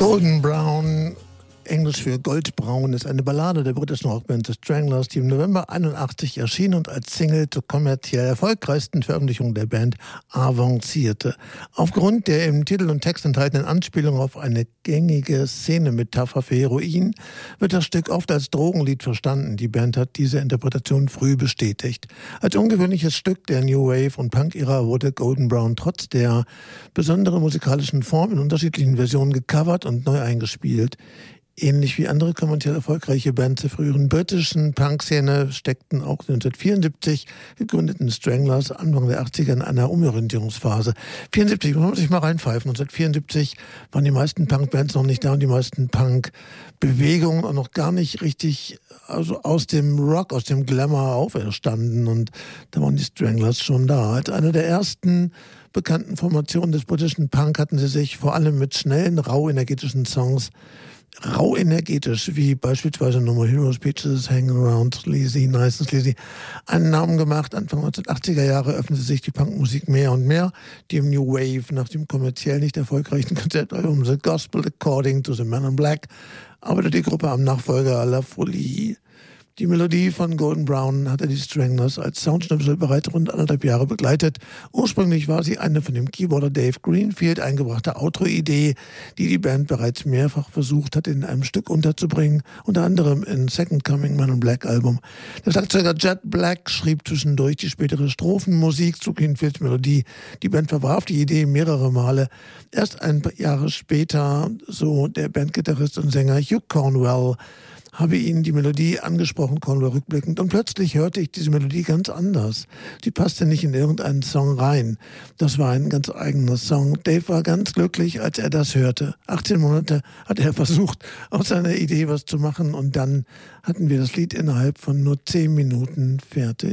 Golden Brown, Englisch für Goldbraun, ist eine Ballade der britischen Rockband The Stranglers, die im November 81 erschien und als Single zur kommerziell erfolgreichsten Veröffentlichung der Band avancierte. Aufgrund der im Titel und Text enthaltenen Anspielung auf eine gängige Szenemetapher für Heroin wird das Stück oft als Drogenlied verstanden. Die Band hat diese Interpretation früh bestätigt. Als ungewöhnliches Stück der New Wave und Punk-Ära wurde Golden Brown trotz der besonderen musikalischen Form in unterschiedlichen Versionen gecovert und neu eingespielt. Ähnlich wie andere kommerziell erfolgreiche Bands der früheren britischen Punk-Szene steckten auch 1974 gegründeten Stranglers Anfang der 80er in einer Umorientierungsphase. 74, muss man sich mal reinpfeifen. 1974 waren die meisten Punk-Bands noch nicht da und die meisten Punk-Bewegungen auch noch gar nicht richtig aus dem Rock, aus dem Glamour auferstanden. Und da waren die Stranglers schon da. Als eine der ersten bekannten Formationen des britischen Punk hatten sie sich vor allem mit schnellen, rau energetischen Songs rau energetisch, wie beispielsweise No More Heroes, Peaches, Hanging Around, Sleazy, Nice and Sleazy, einen Namen gemacht. Anfang 1980er Jahre öffnete sich die Punkmusik mehr und mehr dem New Wave nach dem kommerziell nicht erfolgreichen Konzeptalbum The Gospel According to the Man in Black arbeitet die Gruppe am Nachfolger La Folie. Die Melodie von Golden Brown hatte die Stranglers als Soundschnipsel bereits rund 1,5 Jahre begleitet. Ursprünglich war sie eine von dem Keyboarder Dave Greenfield eingebrachte Outro-Idee, die die Band bereits mehrfach versucht hat, in einem Stück unterzubringen, unter anderem in Second Coming Man in Black Album. Der Schlagzeuger Jet Black schrieb zwischendurch die spätere Strophenmusik zu Greenfields Melodie. Die Band verwarf die Idee mehrere Male. Erst ein paar Jahre später, so der Bandgitarrist und Sänger Hugh Cornwell, habe ihn die Melodie angesprochen, Cornwell rückblickend, und plötzlich hörte ich diese Melodie ganz anders. Sie passte nicht in irgendeinen Song rein. Das war ein ganz eigener Song. Dave war ganz glücklich, als er das hörte. 18 Monate hat er versucht, aus seiner Idee was zu machen, und dann hatten wir das Lied innerhalb von nur 10 Minuten fertig.